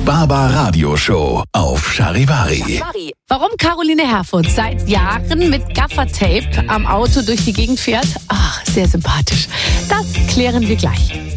Barbaradio Show auf Charivari. Warum Caroline Herfurth seit Jahren mit Gaffertape am Auto durch die Gegend fährt? Ach, sehr sympathisch. Das klären wir gleich.